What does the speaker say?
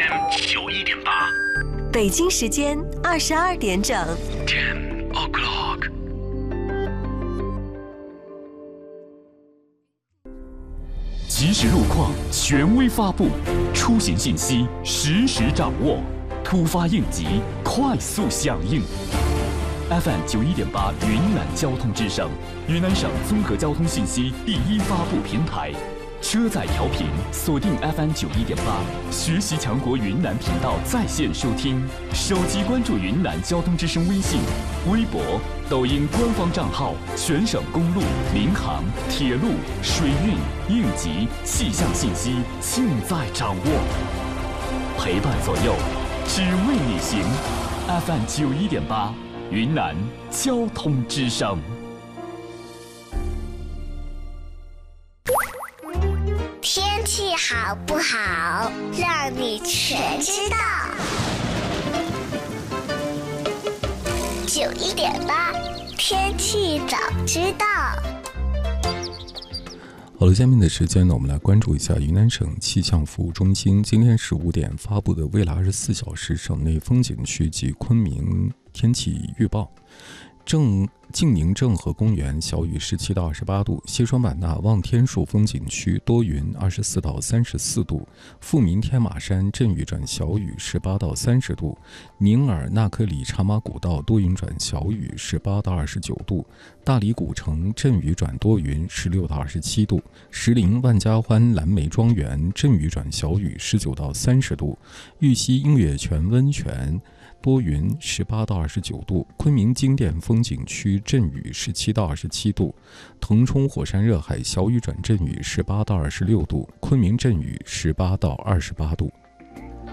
FM91.8， 北京时间22点整。 10 o'clock。 即时路况，权威发布，出行信息实时掌握，突发应急，快速响应。FM91.8云南交通之声，云南省综合交通信息第一发布平台。车载调频锁定 FM91.8，学习强国云南频道在线收听，手机关注云南交通之声微信、微博、抖音官方账号，全省公路、民航、铁路、水运、应急、气象信息尽在掌握，陪伴左右，只为你行。FM91.8，云南交通之声。 天气好不好，让你全知道。91.8，天气早知道。 好了，下面的时间呢，我们来关注一下云南省气象服务中心今天15点发布的未来24小时省内风景区及昆明天气预报。晋宁郑和公园小雨17到28度，西双版纳望天树风景区多云24到34度，富民天马山阵雨转小雨18到30度，宁尔纳克里茶马古道多云转小雨18到29度，大理古城阵雨转多云16到27度，石林万家欢蓝莓庄园阵雨转小雨19到30度，玉溪映月泉温泉多云18到29度，昆明金殿风景区阵雨17到27度，腾冲火山热海小雨转阵雨18到26度，昆明阵雨18到28度。